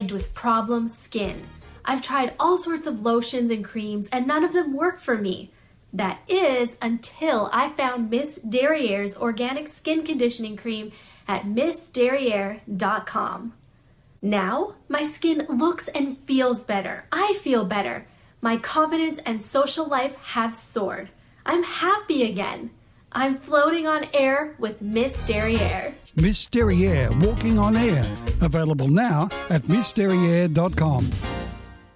plagued with problem skin. I've tried all sorts of lotions and creams, and none of them work for me. That is, until I found Miss Derriere's organic skin conditioning cream at MissDerriere.com. Now, my skin looks and feels better. I feel better. My confidence and social life have soared. I'm happy again. I'm floating on air with Miss Derriere. Miss Derriere, walking on air. Available now at MissDerriere.com.